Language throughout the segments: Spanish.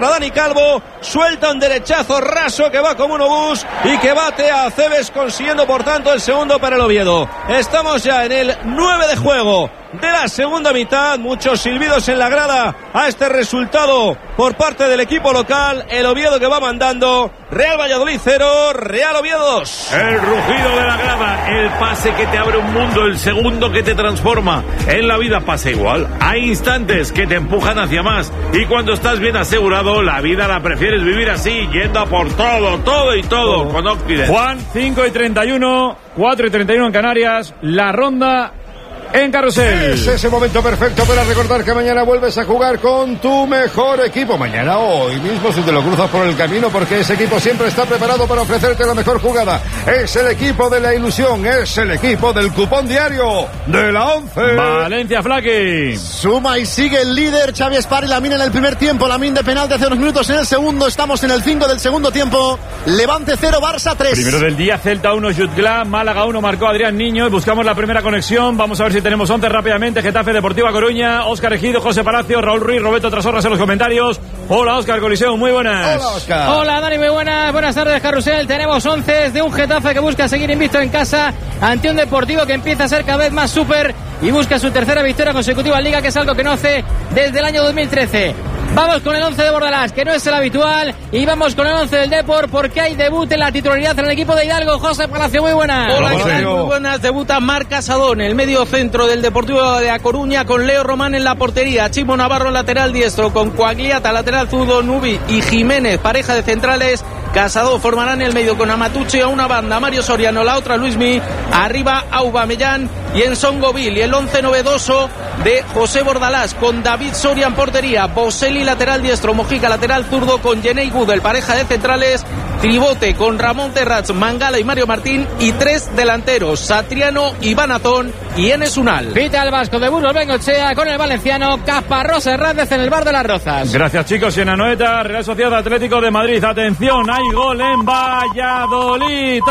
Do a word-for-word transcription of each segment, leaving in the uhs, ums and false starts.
Dani Calvo, suelta un derechazo raso que va como un obús y que bate a Acebes, consiguiendo por tanto el segundo para el Oviedo. Estamos ya en el nueve de juego de la segunda mitad, muchos silbidos en la grada a este resultado por parte del equipo local. El Oviedo que va mandando, Real Valladolid cero, Real Oviedo dos. El rugido de la grada, el pase que te abre un mundo, el segundo que te transforma. En la vida pasa igual, hay instantes que te empujan hacia más y cuando estás bien asegurado, la vida la prefieres vivir así, yendo a por todo, todo y todo, con Octiden. Juan, cinco y treinta y uno, cuatro y treinta y uno en Canarias, la ronda en Carrusel. Es ese momento perfecto para recordar que mañana vuelves a jugar con tu mejor equipo. Mañana o hoy mismo si te lo cruzas por el camino, porque ese equipo siempre está preparado para ofrecerte la mejor jugada. Es el equipo de la ilusión, es el equipo del cupón diario de la once. Valencia Flaqui. Suma y sigue el líder Xavi Espar y Lamine en el primer tiempo. Lamine de penal de hace unos minutos en el segundo. Estamos en el cinco del segundo tiempo. Levante cero, Barça tres. Primero del día, Celta uno, Jutgla, Málaga uno, marcó Adrián Niño. Buscamos la primera conexión. Vamos a ver si tenemos once rápidamente. Getafe, Deportiva Coruña, Óscar Ejido, José Palacio, Raúl Ruiz, Roberto Trasorras en los comentarios. Hola Óscar Coliseo, muy buenas. Hola Óscar. Hola Dani, muy buenas. Buenas tardes, Carrusel. Tenemos once de un Getafe que busca seguir invicto en casa ante un Deportivo que empieza a ser cada vez más súper y busca su tercera victoria consecutiva en Liga, que es algo que no hace desde el año dos mil trece. Vamos con el once de Bordalás, que no es el habitual, y vamos con el once del Depor, porque hay debut en la titularidad en el equipo de Hidalgo. José Palacio, muy buenas. Hola, ¿qué tal? Muy buenas. Debuta Marc Casadón, el medio centro del Deportivo de A Coruña, con Leo Román en la portería, Chimo Navarro lateral diestro, con Coagliata lateral zurdo, Nubi y Jiménez, pareja de centrales. Casadón formarán el medio con Amatucci a una banda, Mario Soriano la otra, Luismi, arriba Aubameyang y en Songovil, y el once novedoso de José Bordalás, con David Soria en portería, Boselli lateral diestro, Mojica lateral zurdo, con Jenei Gudel, pareja de centrales, Tribote con Ramón Terrats, Mangala y Mario Martín, y tres delanteros, Satriano, Iván Azón y Enes Unal. Pita el vasco de Burgos Bengochea con el valenciano Caparrós Hernández en el bar de las Rozas. Gracias chicos. Y en Anoeta, Real Sociedad Atlético de Madrid. Atención, hay gol en Valladolid.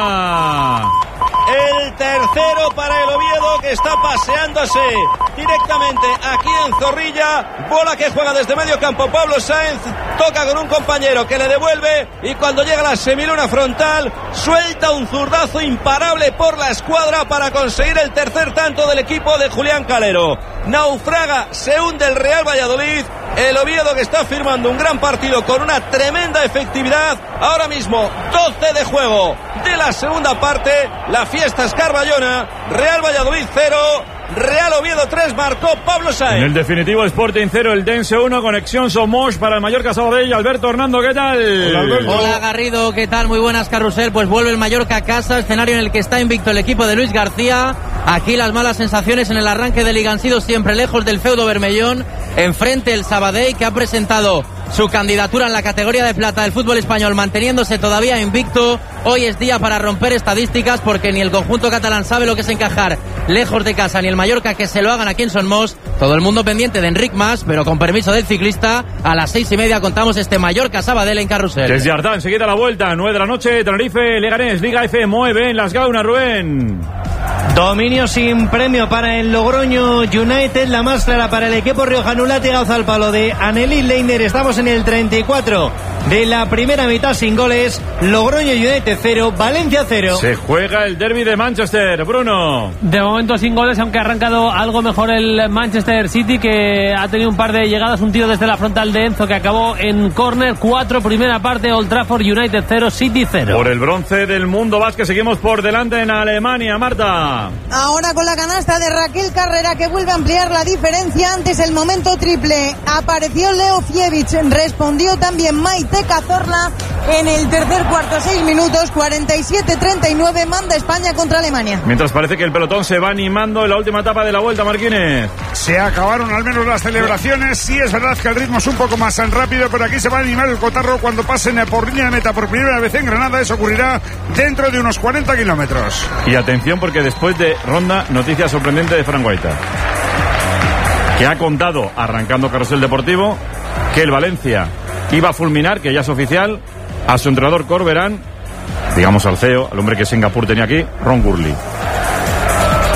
Torna. El tercero para el Oviedo, que está paseándose directamente aquí en Zorrilla. Bola que juega desde medio campo Pablo Sáenz, toca con un compañero que le devuelve, y cuando llega la semiluna frontal suelta un zurdazo imparable por la escuadra para conseguir el tercer tanto del equipo de Julián Calero. Naufraga, se hunde el Real Valladolid. El Oviedo, que está firmando un gran partido con una tremenda efectividad. Ahora mismo doce de juego de la segunda parte. La fiesta es carballona. Real Valladolid cero, Real Oviedo tres, marcó Pablo Sáenz. En el definitivo Sporting cero, el Dense uno, conexión Somos para el Mallorca Sabadell. Alberto Hernando, ¿qué tal? Hola, Hola Garrido, ¿qué tal? Muy buenas, Carrusel. Pues vuelve el Mallorca a casa, escenario en el que está invicto el equipo de Luis García. Aquí las malas sensaciones en el arranque de Liga han sido siempre lejos del feudo bermellón. Enfrente el Sabadell, que ha presentado su candidatura en la categoría de plata del fútbol español, manteniéndose todavía invicto. Hoy es día para romper estadísticas, porque ni el conjunto catalán sabe lo que es encajar lejos de casa, ni el Mallorca que se lo hagan aquí en Son Mos. Todo el mundo pendiente de Enric Mas, pero con permiso del ciclista, a las seis y media contamos este Mallorca Sabadell en Carrusel. Desde Yardá, enseguida la vuelta, nueve de la noche, Tenerife, Leganés, Liga F, mueve en Las Gaunas, Rubén. Dominio sin premio para el Logroño United, la más clara para el equipo riojano, latigazo al palo de Annelies Leiner. Estamos en el treinta y cuatro de la primera mitad sin goles. Logroño United cero, Valencia cero. Se juega el derbi de Manchester, Bruno. De momento sin goles, aunque ha arrancado algo mejor el Manchester City, que ha tenido un par de llegadas, un tiro desde la frontal de Enzo que acabó en córner. Cuatro, primera parte, Old Trafford, United cero, City cero. Por el bronce del mundo básquet seguimos por delante en Alemania, Marta. Ahora con la canasta de Raquel Carrera, que vuelve a ampliar la diferencia. Antes el momento triple, apareció Leo Fievich, respondió también Maite Cazorla en el tercer cuarto, seis minutos, cuarenta y siete treinta y nueve, manda España contra Alemania. Mientras parece que el pelotón se va animando en la última etapa de la vuelta, Marquínez. Se acabaron al menos las celebraciones. Sí, es verdad que el ritmo es un poco más rápido, pero aquí se va a animar el cotarro cuando pasen por línea de meta por primera vez en Granada. Eso ocurrirá dentro de unos cuarenta kilómetros. Y atención, porque después de ronda, noticia sorprendente de Fran Guaita, que ha contado, arrancando Carrusel Deportivo, que el Valencia iba a fulminar, que ya es oficial, a su entrenador Corberán, digamos al C E O, al hombre que Singapur tenía aquí, Ron Gurley.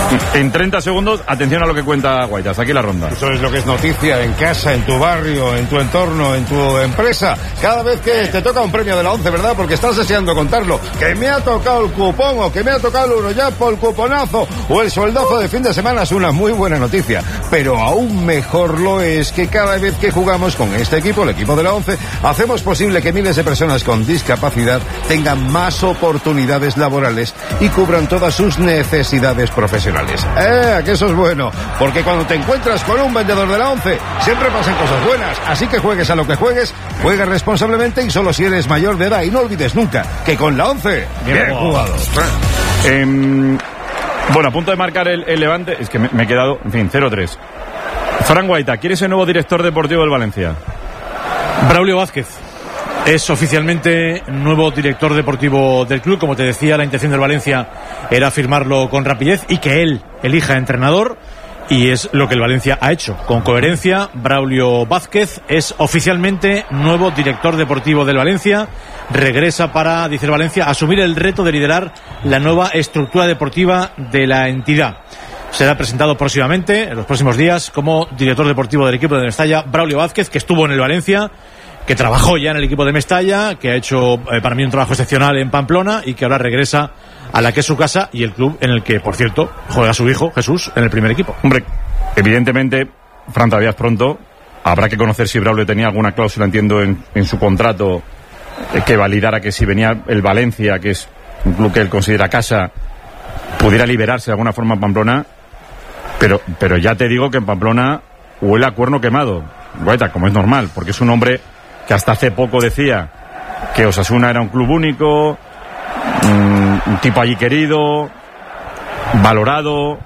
En treinta segundos, atención a lo que cuenta Guaitas. Aquí la ronda. Eso es lo que es noticia en casa, en tu barrio, en tu entorno, en tu empresa. Cada vez que te toca un premio de la ONCE, ¿verdad? Porque estás deseando contarlo. Que me ha tocado el cupón o que me ha tocado el uno ya por el cuponazo o el sueldazo de fin de semana es una muy buena noticia. Pero aún mejor lo es que cada vez que jugamos con este equipo, el equipo de la ONCE, hacemos posible que miles de personas con discapacidad tengan más oportunidades laborales y cubran todas sus necesidades profesionales. Eh, que eso es bueno, porque cuando te encuentras con un vendedor de la ONCE, siempre pasan cosas buenas. Así que juegues a lo que juegues, juegue responsablemente y solo si eres mayor de edad. Y no olvides nunca que con la ONCE, bien, bien jugado. Eh, bueno, a punto de marcar el, el Levante, es que me, me he quedado, en fin, cero tres. Fran Guaita, ¿quién es el nuevo director deportivo del Valencia? Braulio Vázquez. Es oficialmente nuevo director deportivo del club. Como te decía, la intención del Valencia era firmarlo con rapidez y que él elija entrenador. Y es lo que el Valencia ha hecho. Con coherencia, Braulio Vázquez es oficialmente nuevo director deportivo del Valencia. Regresa para, dice el Valencia, asumir el reto de liderar la nueva estructura deportiva de la entidad. Será presentado próximamente, en los próximos días, como director deportivo del equipo de Mestalla, Braulio Vázquez, que estuvo en el Valencia, que trabajó ya en el equipo de Mestalla, que ha hecho eh, para mí un trabajo excepcional en Pamplona y que ahora regresa a la que es su casa y el club en el que, por cierto, juega su hijo Jesús en el primer equipo. Hombre, evidentemente, Fran, todavía es pronto. Habrá que conocer si Braulio tenía alguna cláusula, entiendo, en, en su contrato eh, que validara que si venía el Valencia, que es un club que él considera casa, pudiera liberarse de alguna forma en Pamplona. Pero, pero ya te digo que en Pamplona huele a cuerno quemado, Guaita, como es normal, porque es un hombre que hasta hace poco decía que Osasuna era un club único, un, un tipo allí querido, valorado.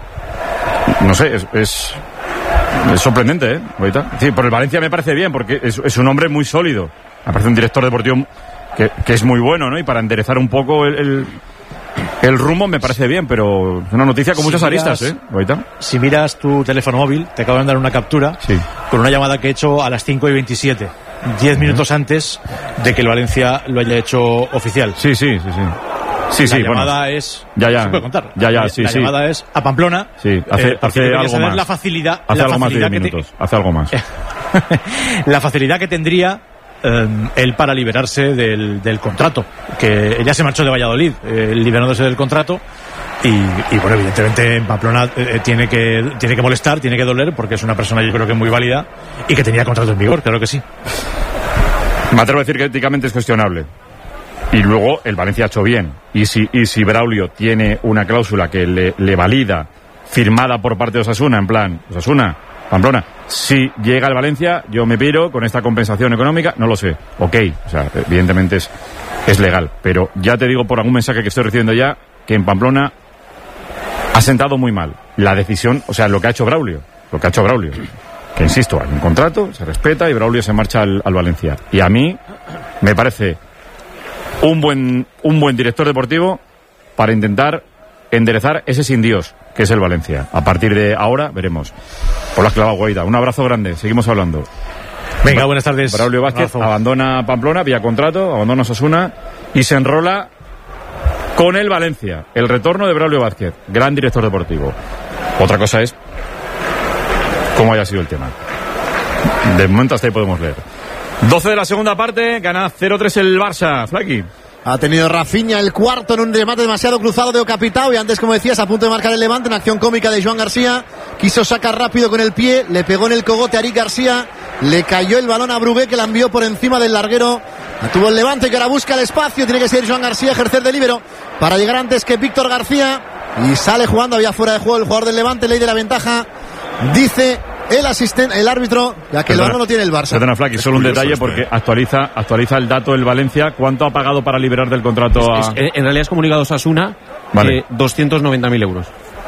No sé, es, es, es sorprendente, ¿eh? Guaita. Sí, por el Valencia me parece bien, porque es, es un hombre muy sólido. Me parece un director deportivo que, que es muy bueno, ¿no? Y para enderezar un poco el... el El rumbo me parece bien, pero es una noticia con si muchas miras, aristas, ¿eh? Ahorita. Si miras tu teléfono móvil, te acaban de dar una captura sí. con una llamada que he hecho a las cinco y veintisiete, diez minutos antes de que el Valencia lo haya hecho oficial. Sí, sí, sí, sí. Sí, la sí, llamada bueno. es... Ya, ya. ¿Se puede contar? Ya, ya, la, sí, la sí. La llamada es a Pamplona. Sí, hace, eh, hace algo saber más. La facilidad, hace la algo más de facilidad diez que minutos. te... Hace algo más. la facilidad que tendría eh, él para liberarse del, del contrato. Que ya se marchó de Valladolid, eh, liberándose del contrato. Y, y bueno, evidentemente en Pamplona eh, tiene que tiene que molestar, tiene que doler, porque es una persona yo creo que muy válida y que tenía contrato en vigor, claro que sí. Me atrevo a decir que éticamente es cuestionable. Y luego el Valencia ha hecho bien. Y si, y si Braulio tiene una cláusula que le, le valida, firmada por parte de Osasuna, en plan, Osasuna, Pamplona, si llega el Valencia, yo me piro con esta compensación económica, no lo sé. Ok, o sea, evidentemente es, es legal. Pero ya te digo por algún mensaje que estoy recibiendo ya, que en Pamplona ha sentado muy mal la decisión, o sea, lo que ha hecho Braulio, lo que ha hecho Braulio, que insisto, hay un contrato, se respeta y Braulio se marcha al, al Valencia. Y a mí me parece un buen, un buen director deportivo para intentar enderezar ese sin Dios que es el Valencia. A partir de ahora veremos. Por la clavada, Guaita. Un abrazo grande, seguimos hablando. Venga, buenas tardes. Braulio Vázquez abandona Pamplona vía contrato, abandona Osasuna y se enrola con el Valencia. El retorno de Braulio Vázquez, gran director deportivo. Otra cosa es cómo haya sido el tema. De momento hasta ahí podemos leer. doce de la segunda parte, gana cero tres el Barça. Flaky. Ha tenido Rafinha el cuarto en un remate demasiado cruzado de Ocapitao y antes, como decías, a punto de marcar el Levante en acción cómica de Joan García. Quiso sacar rápido con el pie, le pegó en el cogote a Eric García, le cayó el balón a Brugué, que la envió por encima del larguero. La tuvo el Levante, que ahora busca el espacio, tiene que ser Joan García, ejercer de líbero para llegar antes que Víctor García, y sale jugando, había fuera de juego el jugador del Levante, ley de la ventaja, dice el asistente, el árbitro, ya que el balón no tiene el Barça. Perdona, Flaky, solo un detalle porque actualiza actualiza el dato del Valencia. ¿Cuánto ha pagado para liberar del contrato a...? Es, es, en realidad es comunicado Osasuna, vale. eh, doscientos noventa mil euros.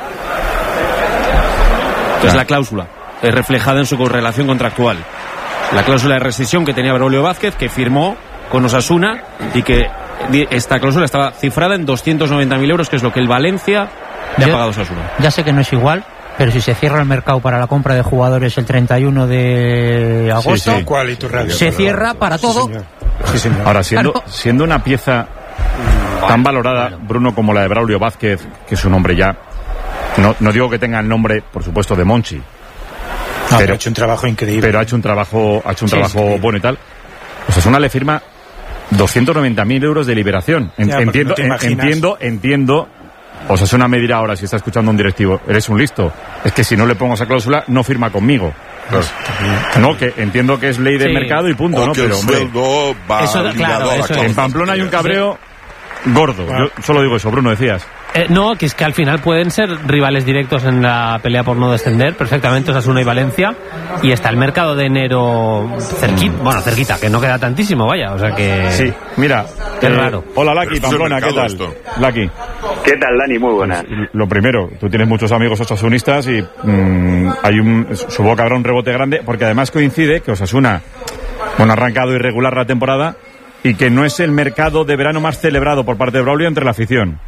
Es la cláusula, es reflejada en su correlación contractual. La cláusula de rescisión que tenía Braulio Vázquez, que firmó con Osasuna, y que esta cláusula estaba cifrada en doscientos noventa mil euros, que es lo que el Valencia le ha pagado a Osasuna. Ya sé que no es igual, pero si se cierra el mercado para la compra de jugadores el treinta y uno de agosto, sí, sí. ¿Cuál y tu radio, se perdón. cierra para Sí, todo. señor. Sí, señor. Ahora, siendo, Claro. siendo una pieza tan valorada, Bruno, como la de Braulio Vázquez, que es un hombre ya No, no digo que tenga el nombre, por supuesto, de Monchi. No, pero ha hecho un trabajo increíble. Pero ha hecho un trabajo, ha hecho un sí, trabajo sí. bueno y tal. Osasuna le firma doscientos noventa mil euros de liberación. En, ya, entiendo, no en, entiendo, entiendo. Osasuna me dirá ahora, si está escuchando un directivo, eres un listo. Es que si no le pongo esa cláusula, no firma conmigo. Claro. No, que entiendo que es ley de sí. mercado y punto, o ¿no? Que pero el sueldo va eso, claro, a la eso en Pamplona hay un cabreo gordo. Claro. Yo solo digo eso, Bruno, decías. Eh, no, que es que al final pueden ser rivales directos en la pelea por no descender, perfectamente Osasuna y Valencia, y está el mercado de enero cerquita, bueno, cerquita, que no queda tantísimo, vaya, o sea que... Sí, mira, qué eh, raro. Hola, Laki, Pamplona, ¿qué tal? Laki. ¿Qué tal, Dani? Muy buenas. Pues, lo primero, tú tienes muchos amigos osasunistas y mmm, hay un, supongo que habrá un rebote grande, porque además coincide que Osasuna, bueno, ha arrancado irregular la temporada y que no es el mercado de verano más celebrado por parte de Braulio entre la afición.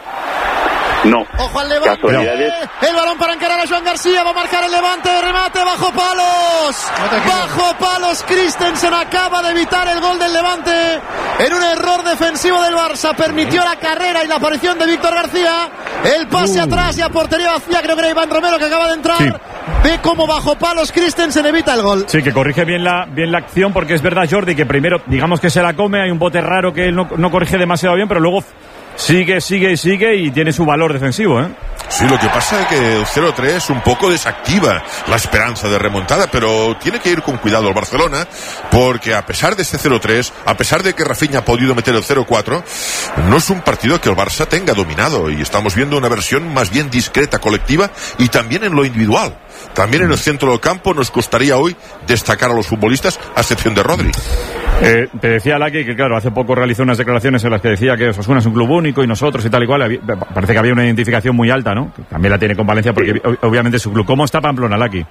No. Ojo al Levante. Casualidades. El balón para encarar a Joan García. Va a marcar el Levante. Remate bajo palos. Bajo palos. Christensen acaba de evitar el gol del Levante. En un error defensivo del Barça. Permitió la carrera y la aparición de Víctor García. El pase uh. atrás y a portería vacía. Creo que era Iván Romero que acaba de entrar. Sí. Ve cómo bajo palos Christensen evita el gol. Sí, que corrige bien la, bien la acción, porque es verdad, Jordi, que primero, digamos que se la come. Hay un bote raro que él no, no corrige demasiado bien, pero luego sigue, sigue y sigue y tiene su valor defensivo, ¿eh? Sí, lo que pasa es que el cero tres un poco desactiva la esperanza de remontada, pero tiene que ir con cuidado el Barcelona, porque a pesar de este cero tres, a pesar de que Rafinha ha podido meter el cero cuatro, no es un partido que el Barça tenga dominado, y estamos viendo una versión más bien discreta, colectiva, y también en lo individual. También en el centro del campo nos costaría hoy destacar a los futbolistas, a excepción de Rodri. Eh, te decía Laki que, claro, hace poco realizó unas declaraciones en las que decía que Osasuna es un club único y nosotros y tal y cual. Había, parece que había una identificación muy alta, ¿no? Que también la tiene con Valencia porque sí. Obviamente es su club. ¿Cómo está Pamplona, Laki?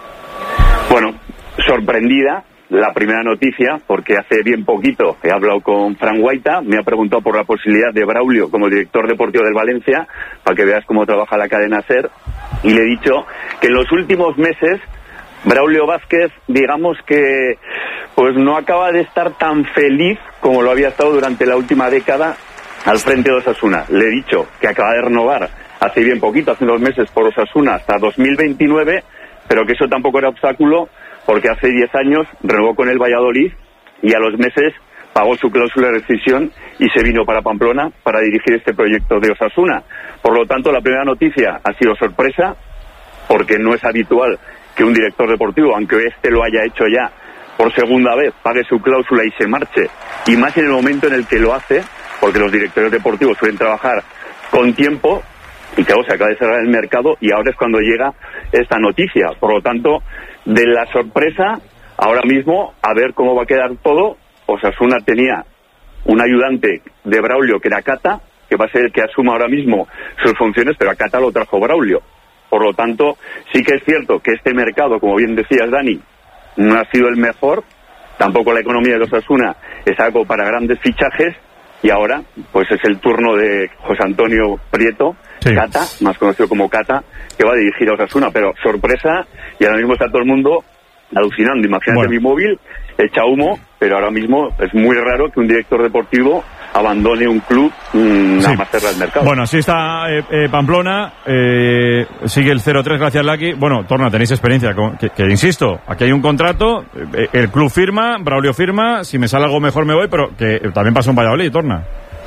Bueno, sorprendida la primera noticia, porque hace bien poquito he hablado con Fran Guaita, me ha preguntado por la posibilidad de Braulio como director deportivo del Valencia, para que veas cómo trabaja la cadena SER, y le he dicho que en los últimos meses Braulio Vázquez, digamos que pues no acaba de estar tan feliz como lo había estado durante la última década al frente de Osasuna. Le he dicho que acaba de renovar hace bien poquito, hace dos meses por Osasuna hasta dos mil veintinueve, pero que eso tampoco era obstáculo, porque hace diez años renovó con el Valladolid y a los meses pagó su cláusula de rescisión y se vino para Pamplona para dirigir este proyecto de Osasuna. Por lo tanto, la primera noticia ha sido sorpresa, porque no es habitual que un director deportivo, aunque este lo haya hecho ya por segunda vez, pague su cláusula y se marche, y más en el momento en el que lo hace, porque los directores deportivos suelen trabajar con tiempo, y claro, se acaba de cerrar el mercado y ahora es cuando llega esta noticia. Por lo tanto, de la sorpresa, ahora mismo, a ver cómo va a quedar todo. Osasuna tenía un ayudante de Braulio que era Cata, que va a ser el que asuma ahora mismo sus funciones, pero a Cata lo trajo Braulio. Por lo tanto, sí que es cierto que este mercado, como bien decías, Dani, no ha sido el mejor. Tampoco la economía de Osasuna es algo para grandes fichajes. Y ahora, pues es el turno de José Antonio Prieto, sí. Cata, más conocido como Cata, que va a dirigir a Osasuna. Pero sorpresa, y ahora mismo está todo el mundo alucinando. Imagínate bueno. mi móvil, echa humo, pero ahora mismo es muy raro que un director deportivo abandone un club mmm, nada sí. más cerrar el mercado. Bueno, así está eh, eh, Pamplona, eh, sigue el cero tres, gracias Laki. Bueno, Torna, tenéis experiencia, con, que, que insisto, aquí hay un contrato, eh, el club firma, Braulio firma, si me sale algo mejor me voy, pero que también pasa un Valladolid, Torna.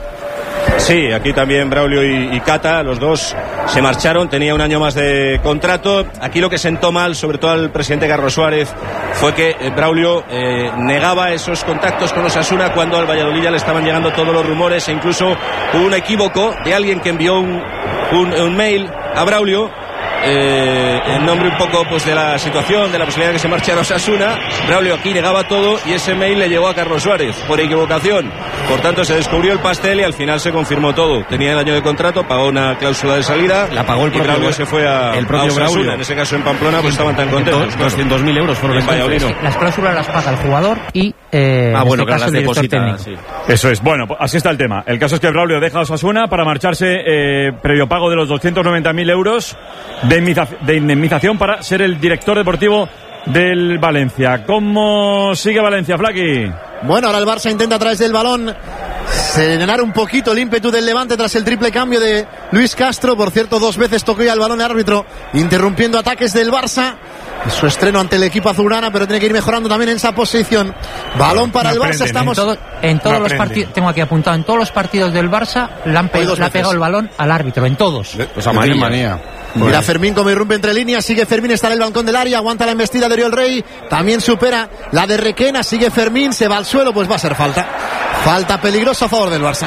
Sí, aquí también Braulio y, y Cata, los dos se marcharon, tenía un año más de contrato. Aquí lo que sentó mal, sobre todo al presidente Carlos Suárez, fue que eh, Braulio eh, negaba esos contactos con Osasuna cuando al Valladolid ya le estaban llegando todos los rumores, e incluso hubo un equívoco de alguien que envió un, un, un mail a Braulio eh, en nombre un poco pues de la situación, de la posibilidad de que se marchara Osasuna. Braulio aquí negaba todo y ese mail le llegó a Carlos Suárez por equivocación. Por tanto, se descubrió el pastel y al final se confirmó todo. Tenía el año de contrato, pagó una cláusula de salida. La pagó el propio Braulio. Se fue a, el propio a Osasuna. Braulio. En ese caso en Pamplona pues estaban tan contentos. doscientos mil euros fueron los Las cláusulas las paga el jugador y eh, ah, en bueno, este caso, las el director técnico. Sí. Eso es. Bueno, pues así está el tema. El caso es que Braulio deja a Osasuna para marcharse eh, previo pago de los doscientos noventa mil euros de, de indemnización para ser el director deportivo del Valencia. ¿Cómo sigue Valencia, Flaki? Bueno, ahora el Barça intenta a través del balón serenar un poquito el ímpetu del Levante tras el triple cambio de Luis Castro. Por cierto, dos veces tocó ya el balón el árbitro, interrumpiendo ataques del Barça. Es su estreno ante el equipo azulgrana, pero tiene que ir mejorando también en esa posición. Balón para no el Barça. Estamos en, todo, en todos no los partidos, tengo aquí apuntado, en todos los partidos del Barça le han pe- le ha pegado el balón al árbitro, en todos. Pues a manía. manía. Mira bueno. Fermín como irrumpe entre líneas, sigue Fermín, está en el balcón del área, aguanta la embestida de Oriol Rey, también supera la de Requena, sigue Fermín, se va al suelo, pues va a ser falta. Falta peligrosa a favor del Barça.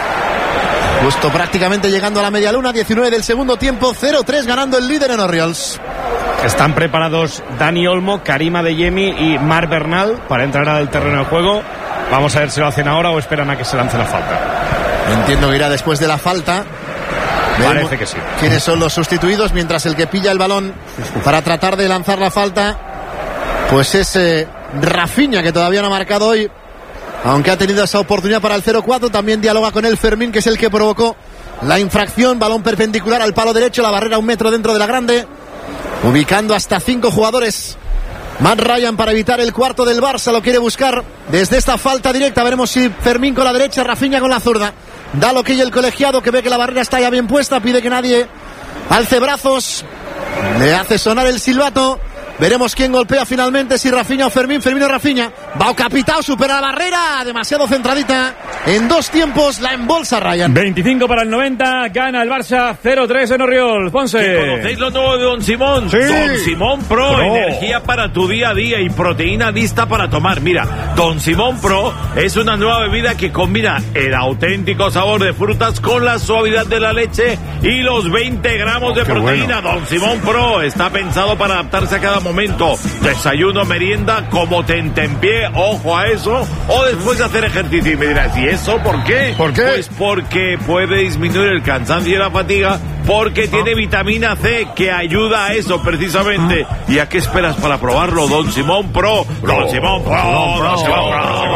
Justo prácticamente llegando a la media luna, diecinueve del segundo tiempo, cero tres ganando el líder en Oriols. Están preparados Dani Olmo, Karim Adeyemi y Marc Bernal para entrar al terreno de juego. Vamos a ver si lo hacen ahora o esperan a que se lance la falta. Entiendo que irá después de la falta. Parece que sí. ¿Quiénes son los sustituidos? Mientras el que pilla el balón para tratar de lanzar la falta, pues es eh, Rafinha, que todavía no ha marcado hoy, aunque ha tenido esa oportunidad para el cero cuatro. También dialoga con él Fermín, que es el que provocó la infracción. Balón perpendicular al palo derecho, la barrera un metro dentro de la grande, ubicando hasta cinco jugadores. Matt Ryan para evitar el cuarto del Barça, lo quiere buscar desde esta falta directa. Veremos si Fermín con la derecha, Rafinha con la zurda. Da lo que y el colegiado, que ve que la barrera está ya bien puesta, pide que nadie alce brazos, le hace sonar el silbato. Veremos quién golpea finalmente, si Rafinha o Fermín. Fermín o Rafinha. Va Capitao, supera la barrera, demasiado centradita. En dos tiempos la embolsa Ryan. veinticinco para el noventa, gana el Barça cero tres en Oriols. Ponce. ¿Conocéis lo nuevo de Don Simón? Sí. Don Simón Pro, Pro, energía para tu día a día y proteína lista para tomar. Mira, Don Simón Pro es una nueva bebida que combina el auténtico sabor de frutas con la suavidad de la leche y los veinte gramos de Qué proteína. bueno. Don Simón Pro está pensado para adaptarse a cada momento. momento, desayuno, merienda, como tentempié, ojo a eso, o después de hacer ejercicio. Y me dirás, ¿y eso por qué? ¿Por qué? Pues porque puede disminuir el cansancio y la fatiga, porque ah. tiene vitamina C que ayuda a eso precisamente. Ah. ¿Y a qué esperas para probarlo? Don Simón Pro, Don Simón Pro, Don Simón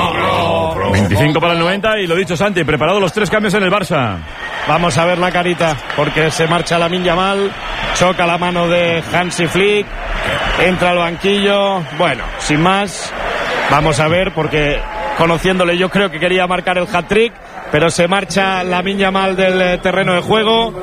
Pro. veinticinco para el noventa y lo dicho, Santi, preparado los tres cambios en el Barça. Vamos a ver la carita, porque se marcha Lamine Yamal, choca la mano de Hansi Flick, entra al banquillo. Bueno, sin más, vamos a ver, porque conociéndole yo creo que quería marcar el hat-trick, pero se marcha Lamine Yamal del terreno de juego,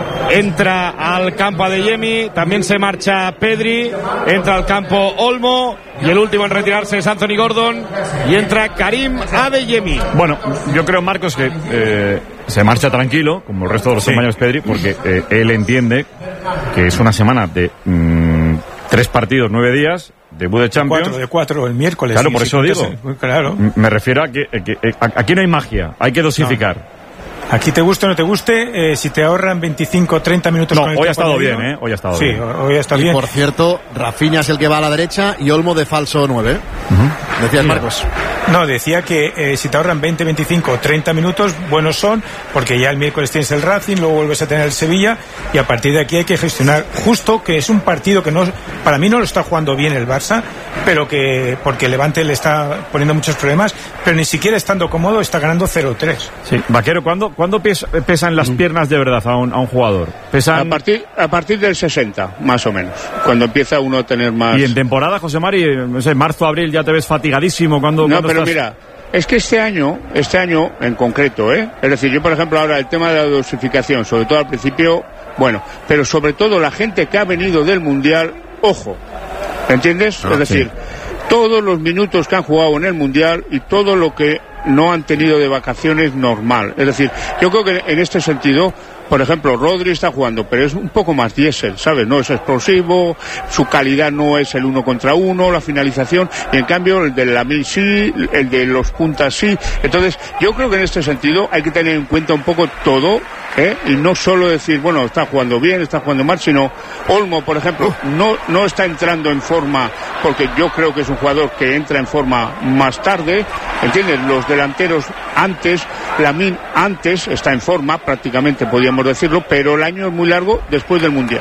entra al campo Adeyemi, también se marcha Pedri, entra al campo Olmo, y el último en retirarse es Anthony Gordon, y entra Karim Adeyemi. Bueno, yo creo, Marcos, que eh, se marcha tranquilo, como el resto de los sí. compañeros Pedri, porque eh, él entiende que es una semana de mmm, tres partidos, nueve días, debut de Champions. Cuatro, de cuatro, el miércoles. Claro, sí, por sí, eso digo. Sí, claro. Me refiero a que, que, que aquí no hay magia, hay que dosificar. No. Aquí te guste o no te guste, eh, si te ahorran veinticinco, treinta minutos. No, con el hoy ha estado medio, bien, ¿eh? Hoy ha estado sí, bien. hoy ha estado y bien. Por cierto, Rafinha es el que va a la derecha y Olmo de falso nueve. Uh-huh. Decías, Marcos. No, decía que eh, si te ahorran veinte, veinticinco, treinta minutos, buenos son, porque ya el miércoles tienes el Racing, luego vuelves a tener el Sevilla, y a partir de aquí hay que gestionar. Justo que es un partido que no, para mí no lo está jugando bien el Barça, pero que, porque el Levante le está poniendo muchos problemas, pero ni siquiera estando cómodo está ganando cero tres. Sí, Vaquero, ¿cuándo, ¿cuándo pesan las piernas de verdad a un, a un jugador? ¿Pesan... A partir, a partir del sesenta, más o menos, cuando empieza uno a tener más... Y en temporada, José Mari, no sé, marzo, abril, ya te ves fatigadísimo cuando... No, cuando pero estás... mira, es que este año, este año en concreto, ¿eh? Es decir, yo por ejemplo ahora el tema de la dosificación, sobre todo al principio, bueno, pero sobre todo la gente que ha venido del Mundial, ojo, ¿entiendes? Ah, es decir, sí. todos los minutos que han jugado en el Mundial y todo lo que no han tenido de vacaciones normal. Es decir, yo creo que en este sentido, por ejemplo, Rodri está jugando, pero es un poco más diésel, ¿sabes? No es explosivo, su calidad no es el uno contra uno, la finalización, y en cambio el de Lamine sí, el de los puntas sí. Entonces, yo creo que en este sentido hay que tener en cuenta un poco todo, ¿eh? Y no solo decir, bueno, está jugando bien, está jugando mal, sino Olmo, por ejemplo, no, no está entrando en forma, porque yo creo que es un jugador que entra en forma más tarde, ¿entiendes? Los delanteros antes, Lamine antes está en forma, prácticamente podíamos decirlo, pero el año es muy largo después del Mundial.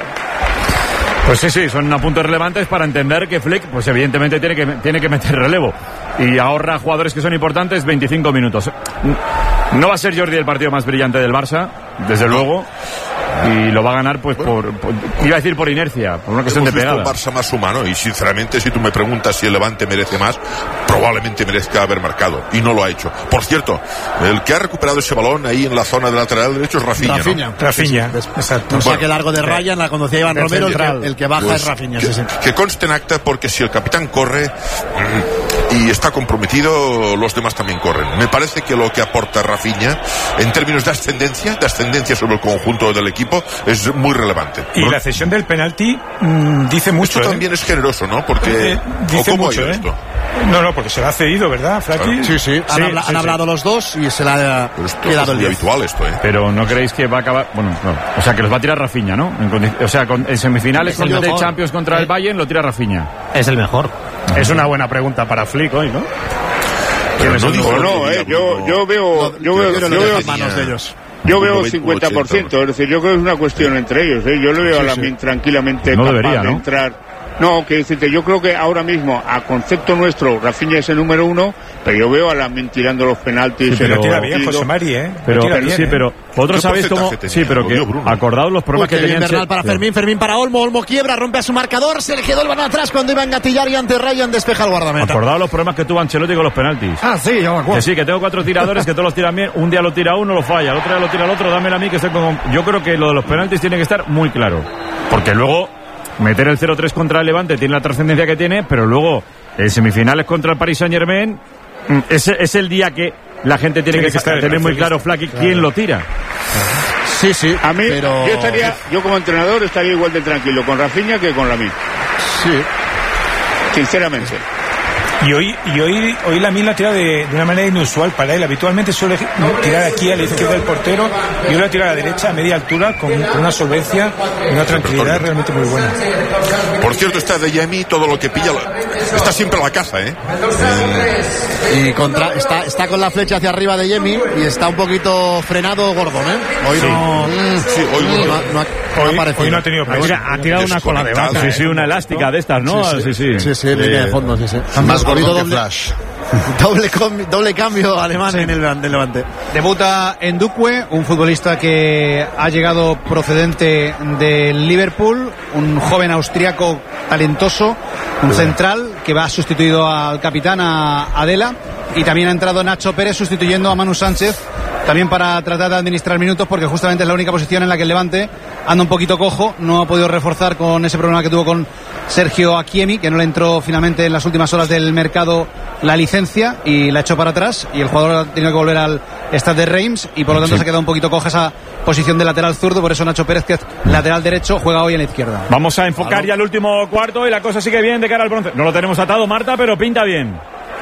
Pues sí, sí, son apuntes relevantes para entender que Flick, pues evidentemente tiene que, tiene que meter relevo y ahorra jugadores que son importantes veinticinco minutos. No va a ser Jordi el partido más brillante del Barça, desde luego, Y lo va a ganar, pues, por, por iba a decir por inercia, por una cuestión Hemos de pegada. visto un Barça más humano y, sinceramente, si tú me preguntas si el Levante merece más, probablemente merezca haber marcado, y no lo ha hecho. Por cierto, el que ha recuperado ese balón ahí en la zona de lateral derecho es Rafinha, Rafinha. ¿no? Rafinha, exacto. Un saque largo de Ryan, la conducía Iván Romero, el que, el que baja Pues, es Rafinha. Que, Sí, sí. que conste en acta, porque si el capitán corre mm, y está comprometido, los demás también corren. Me parece que lo que aporta Rafinha en términos de ascendencia, de ascendencia sobre el conjunto del equipo, es muy relevante. Y la cesión del penalti mmm, dice mucho. Esto ¿eh? también es generoso, ¿no? Porque Eh, dice ¿o cómo mucho, ha ido ¿eh? esto? No, no, porque se lo ha cedido, ¿verdad, Flaki? Sí, sí. Han, habla- han hablado los dos y se le ha quedado el muy diez. habitual esto, ¿eh? Pero no creéis que va a acabar. Bueno, no. O sea, que los va a tirar Rafinha, ¿no? En condi- o sea, con, en semifinales Es el contra el mejor. Champions contra el Bayern lo tira Rafinha. Es el mejor. Es una buena pregunta para Flick hoy, ¿no? Pero no digo No, lo no, que eh, diga yo, Bruno. yo veo, yo veo, que yo no veo, deja manos de ellos. Yo veo Bruno cincuenta por ciento, ochenta, es decir, yo creo que es una cuestión entre ellos, ¿eh? Yo le veo Sí, a sí. Lamin tranquilamente No capaz debería, de ¿no? entrar. No, que decirte, yo creo que ahora mismo, a concepto nuestro, Rafinha es el número uno, pero yo veo a Lamin tirando los penaltis. Sí, pero- el tira bien, partido. José Mari, ¿eh? Pero, Lo tira bien, sí, ¿eh? pero vosotros ¿Qué sabéis cómo. porcentaje Sí, tenía? pero Lo que dio Bruno. acordaos los problemas Uy, qué que bien tenían. Bernal para Fermín, Fermín para Olmo, Olmo quiebra, rompe a su marcador, se le quedó el balón atrás cuando iba a engatillar y ante Ryan despeja el guardameta. Acordaos los problemas que tuvo Ancelotti con los penaltis. Ah, sí, yo me acuerdo. Que sí, que tengo cuatro tiradores que todos los tiran bien. Un día lo tira uno, lo falla. El otro día lo tira el otro, dámelo a mí que estoy como. Yo creo que lo de los penaltis tiene que estar muy claro. Porque luego meter el cero tres contra el Levante tiene la trascendencia que tiene, pero luego en semifinales contra el Paris Saint Germain es, es el día que la gente tiene, Tiene que, que estar tener muy especialista. claro, Flaky, Claro. quién lo tira. Sí, sí. A mí, pero... yo estaría, yo como entrenador estaría igual de tranquilo con Rafinha que con Lamin. Sí. Sinceramente. Y hoy, y hoy, hoy la Mil la tira de, de una manera inusual para él. Habitualmente suele tirar aquí a la izquierda del portero y hoy la tira a la derecha a media altura con, con una solvencia y una tranquilidad realmente muy buena. Por cierto, está de Yemi, todo lo que pilla, la- está siempre a la caza, ¿eh? Y contra, está, está con la flecha hacia arriba de Yemi y está un poquito frenado Gordon, ¿eh? Hoy Sí. no. mm, Sí, hoy no, no. no ha- no ha Hoy, aparecido. hoy no ha tenido Mira, presión. ha tirado una cola de vaca. Sí, sí, una elástica de estas, ¿no? Sí, sí. Sí, sí, línea de fondo, sí, sí. Más Ha habido gordo que doble, Flash. doble, com- doble cambio alemán en el del Levante. Debuta en Duque, un futbolista que ha llegado procedente del Liverpool, un joven austriaco talentoso, un central que va sustituido al capitán, a Adela, y también ha entrado Nacho Pérez sustituyendo a Manu Sánchez, también para tratar de administrar minutos, porque justamente es la única posición en la que el Levante anda un poquito cojo, no ha podido reforzar con ese problema que tuvo con Sergio Akiemi, que no le entró finalmente en las últimas horas del mercado la licencia y la echó para atrás, y el jugador ha tenido que volver al Stade de Reims y por lo tanto Sí. se ha quedado un poquito coja esa posición de lateral zurdo, por eso Nacho Pérez, que es lateral derecho, juega hoy en la izquierda. Vamos a enfocar ya el último cuarto y la cosa sigue bien de cara al bronce. No lo tenemos atado, Marta, pero pinta bien.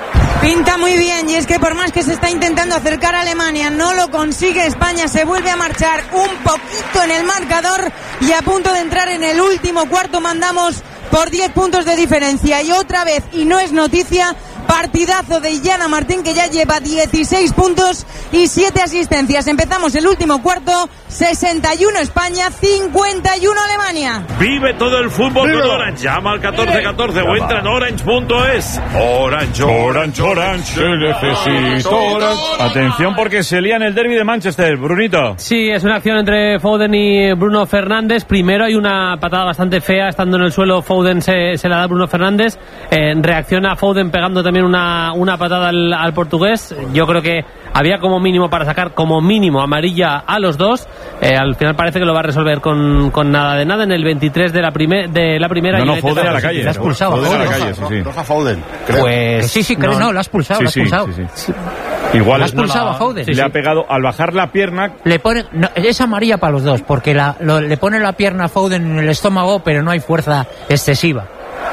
Pinta muy bien, y es que por más que se está intentando acercar a Alemania, no lo consigue. España se vuelve a marchar un poquito en el marcador y a punto de entrar en el último cuarto mandamos por diez puntos de diferencia. Y otra vez, y no es noticia, partidazo de Illana Martín, que ya lleva dieciséis puntos y siete asistencias. Empezamos el último cuarto, sesenta y uno España, cincuenta y uno Alemania. Vive todo el fútbol con Orange. Llama al catorce catorce o entra en orange punto es. Orange, Orange, Orange, que necesito Orange. Atención porque se lía en el derbi de Manchester, Brunito. Sí, es una acción entre Foden y Bruno Fernández. Primero hay una patada bastante fea, estando en el suelo Foden se, se la da a Bruno Fernández. Eh, reacciona Foden pegando también una, una patada al, al portugués. Yo creo que había como mínimo para sacar como mínimo amarilla a los dos. Eh, al final parece que lo va a resolver con, con nada de nada en el veintitrés de la, primer, de la primera. No, no, United Foden a la City. calle. Le ha expulsado a Foden a la Foden. calle, sí, sí. Roja Foden, creo. Pues Sí, sí, creo, no, lo ha expulsado, lo ha Sí, sí, expulsado. sí, sí. Igual Lo ha expulsado a Foden. le ha pegado al bajar la pierna. Le pone, no, es amarilla para los dos, porque la, lo- le pone la pierna a Foden en el estómago, pero no hay fuerza excesiva.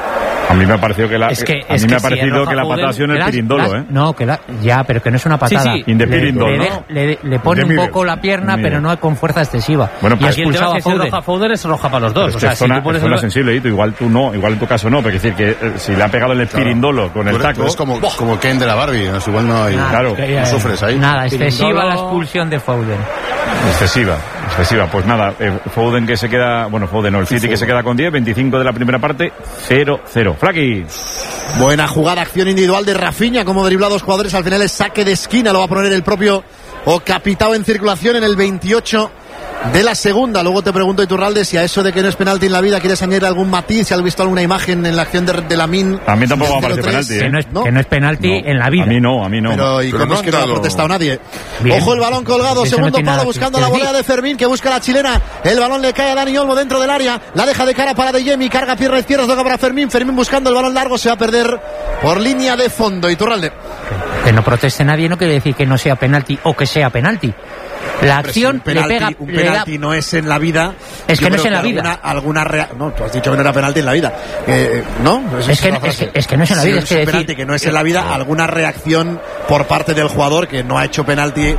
A mí me ha parecido que la, Es que, a es mí que me ha si parecido arroja que la Foden, patada ha sido en el las- pirindolo, las- ¿eh? No, que la, ya, pero que no es una patada. Sí, sí. In the Le- pirindolo, le, ¿no? deja- le, le pone De un Miller. poco la pierna, Miller. pero no con fuerza excesiva. Bueno, y pues- ha Aquí el tema expulsado es que a si es Foden. roja Foden es roja para los dos. Pero es O que sea, es si zona, tú pones es zona el- sensible, Hito. Igual tú no, igual en tu caso no, pero es decir que eh, si le ha pegado en el pirindolo con el Tú eres- tú taco. eres como, como Ken de la Barbie, ¿no? Igual no hay. Nada, claro, que- no sufres ahí. Nada, excesiva Pirindolo. la expulsión de Foden. Excesiva, excesiva. Pues nada, eh, Foden que se queda, bueno, Foden, no, el City que se queda con diez, veinticinco de la primera parte, cero cero. Flaky. Buena jugada, acción individual de Rafinha, como dribla a dos jugadores, al final es saque de esquina, lo va a poner el propio Ocapitao en circulación en el veintiocho de la segunda. Luego te pregunto, Iturralde, si a eso de que no es penalti en la vida quieres añadir algún matiz, si has visto alguna imagen en la acción de, de Lamine. A mí tampoco me parece penalti, ¿eh? Que no es, ¿No? que no es penalti No, en la vida. A mí no, a mí no. Pero, ¿y Pero cómo no es que han no ha dado- protestado nadie? Bien. Ojo el balón colgado, Eso segundo no tiene palo nada buscando que la decir. volea de Fermín, que busca la chilena. El balón le cae a Dani Olmo dentro del área. La deja de cara para De Jemi, carga pierna izquierda, toca para Fermín. Fermín buscando el balón largo, se va a perder por línea de fondo. Iturralde. Que no proteste nadie no quiere decir que no sea penalti o que sea penalti. La acción Pero si un penalti, le pega. un le da- penalti no es en la vida. Es que Yo no es creo en la vida. Alguna, alguna rea- No, tú has dicho que no era penalti en la vida. Eh, ¿No? Esa Es que- una es frase. que- es que no es en la Si vida, es es que un decir- penalti que no es en la vida, alguna reacción por parte del jugador que no ha hecho penalti,